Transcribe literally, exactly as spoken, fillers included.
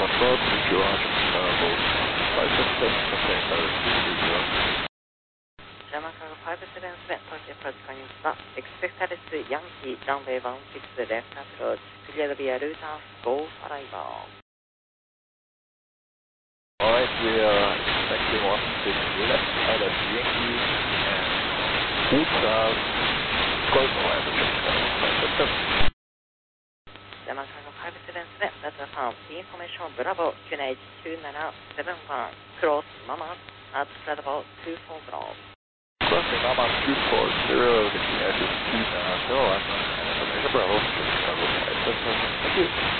one twelve, two one hundred, five seven seven, maintain tower two three zero. German Cargo five seven seven, Tokyo approach Konnichiwa. Expect status Yankee, runway one six left approach, cleared via route go for arrival. Alright, we are expecting one six left side of Yankee and route south, close to land of five seven seven. German Cargo five seven seven, that's a farm. Information Bravo, Q N H two nine seven one, cross Mama at Flatable two four zero. Crossing Mama two four zero, the Q N H is two nine zero, I'm Bravo, five seven seven, thank you.